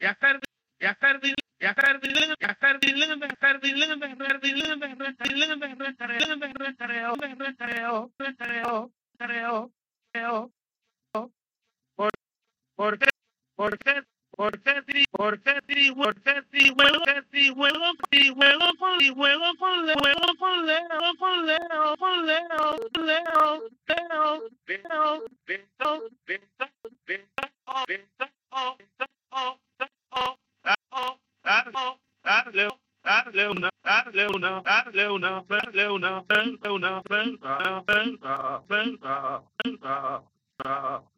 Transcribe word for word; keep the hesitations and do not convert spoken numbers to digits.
¿Por qué? ¿Por qué? ¿Por qué tri, por qué tri, por qué tri, huevo, qué tri, huevo, tri, huevo con, y huevo con, le, huevo con, leo, con, leo, con, leo, leo, leo, leo, leo, leo, leo, leo, darle, darle una, darle una, darle una, darle una, darle una, darle una, darle una, darle una,